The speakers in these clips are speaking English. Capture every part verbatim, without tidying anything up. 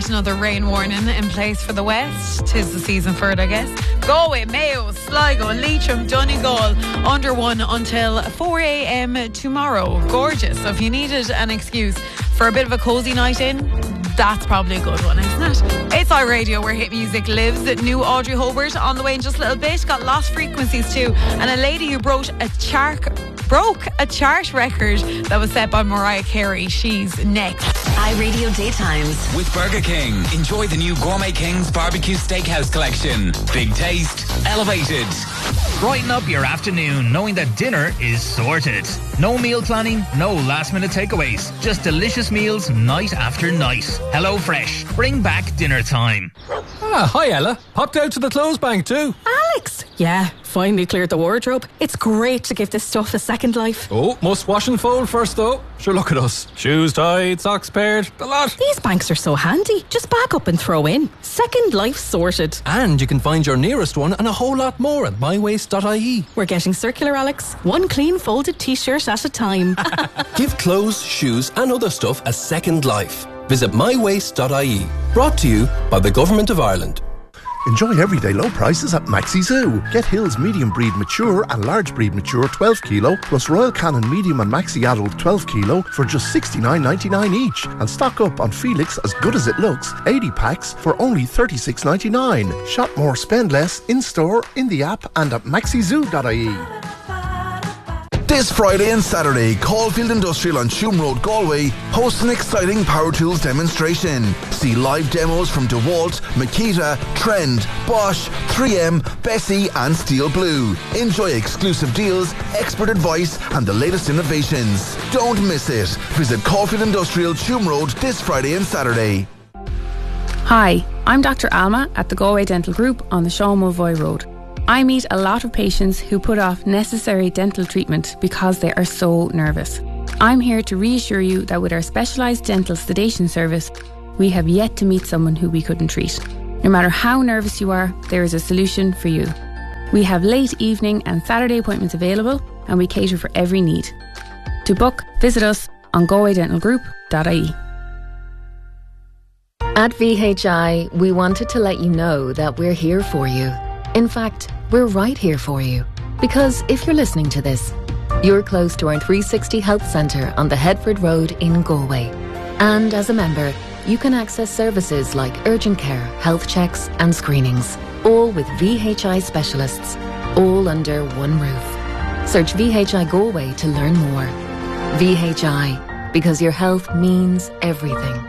another rain warning in place for the west. 'Tis the season for it, I guess. Galway, Mayo, Sligo, Leitrim, Donegal under one until four a.m. tomorrow. Gorgeous. So if you needed an excuse for a bit of a cosy night in, that's probably a good one, isn't it? It's iRadio, where hit music lives. New Audrey Hobart on the way in just a little bit. Got Lost Frequencies too. And a lady who broke a chart, broke a chart record that was set by Mariah Carey. She's next. iRadio Daytimes. With Burger King. Enjoy the new Gourmet King's Barbecue Steakhouse Collection. Big taste. Elevated. Brighten up your afternoon knowing that dinner is sorted. No meal planning, no last minute takeaways. Just delicious meals night after night. Hello Fresh. Bring back dinner time. Ah, hi Ella. Popped out to the clothes bank too. Alex! Yeah, finally cleared the wardrobe. It's great to give this stuff a second life. Oh, must wash and fold first though. Sure, look at us. Shoes tied, socks paired, the lot. These banks are so handy. Just back up and throw in. Second life sorted. And you can find your nearest one and a whole lot more at my waste dot I E. We're getting circular, Alex. One clean folded t-shirt at a time. Give clothes, shoes and other stuff a second life. Visit my waste dot I E. Brought to you by the Government of Ireland. Enjoy everyday low prices at Maxi Zoo. Get Hills medium breed mature and large breed mature twelve kilo plus Royal Canin medium and Maxi adult twelve kilo for just sixty-nine ninety-nine each. And stock up on Felix As Good As It Looks eighty packs for only thirty-six ninety-nine. Shop more, spend less in store, in the app and at maxi zoo dot I E. This Friday and Saturday, Caulfield Industrial on Tuam Road, Galway hosts an exciting Power Tools demonstration. See live demos from DeWalt, Makita, Trend, Bosch, three M, Bessie and Steel Blue. Enjoy exclusive deals, expert advice and the latest innovations. Don't miss it. Visit Caulfield Industrial, Tuam Road this Friday and Saturday. Hi, I'm Doctor Alma at the Galway Dental Group on the Sean Mulvoy Road. I meet a lot of patients who put off necessary dental treatment because they are so nervous. I'm here to reassure you that with our specialised dental sedation service, we have yet to meet someone who we couldn't treat. No matter how nervous you are, there is a solution for you. We have late evening and Saturday appointments available, and we cater for every need. To book, visit us on galway dental group dot I E. At V H I, we wanted to let you know that we're here for you. In fact, we're right here for you. Because if you're listening to this, you're close to our three sixty Health Centre on the Headford Road in Galway. And as a member, you can access services like urgent care, health checks and screenings, all with V H I specialists, all under one roof. Search V H I Galway to learn more. V H I, because your health means everything.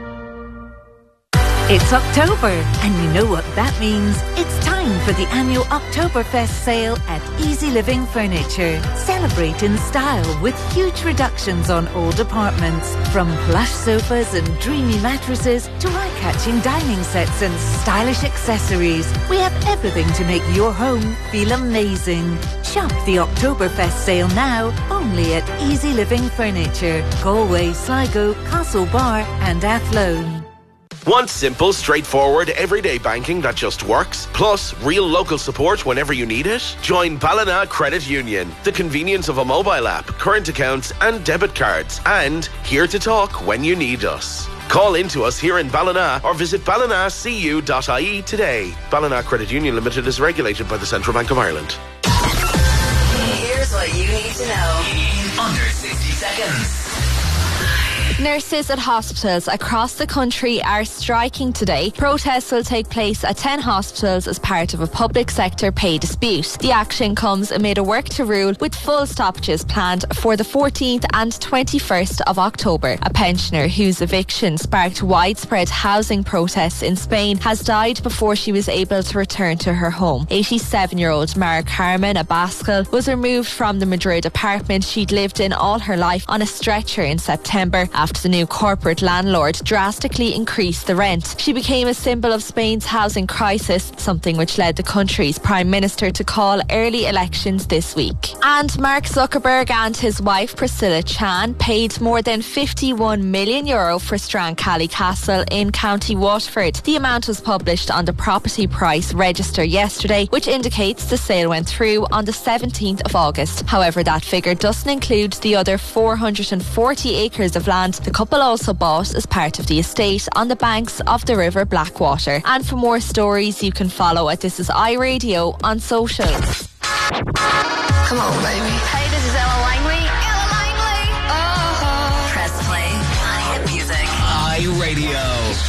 It's October, and you know what that means. It's time for the annual Oktoberfest sale at Easy Living Furniture. Celebrate in style with huge reductions on all departments. From plush sofas and dreamy mattresses to eye-catching dining sets and stylish accessories. We have everything to make your home feel amazing. Shop the Oktoberfest sale now, only at Easy Living Furniture. Galway, Sligo, Castlebar and Athlone. Want simple, straightforward, everyday banking that just works? Plus, real local support whenever you need it? Join Ballina Credit Union. The convenience of a mobile app, current accounts and debit cards. And here to talk when you need us. Call into us here in Ballina or visit ballina c u dot I E today. Ballina Credit Union Limited is regulated by the Central Bank of Ireland. Here's what you need to know in under sixty seconds. Nurses at hospitals across the country are striking today. Protests will take place at ten hospitals as part of a public sector pay dispute. The action comes amid a work to rule with full stoppages planned for the fourteenth and twenty-first of October. A pensioner whose eviction sparked widespread housing protests in Spain has died before she was able to return to her home. eighty-seven-year-old Mara Carmen Abascal was removed from the Madrid apartment she'd lived in all her life on a stretcher in September after the new corporate landlord drastically increased the rent. She became a symbol of Spain's housing crisis, something which led the country's Prime Minister to call early elections this week. And Mark Zuckerberg and his wife Priscilla Chan paid more than fifty-one million euro for Strancally Castle in County Waterford. The amount was published on the property price register yesterday, which indicates the sale went through on the seventeenth of August. However, that figure doesn't include the other four hundred forty acres of land The couple also bought as part of the estate on the banks of the River Blackwater. And for more stories, you can follow at This Is iRadio on socials. Come on, baby.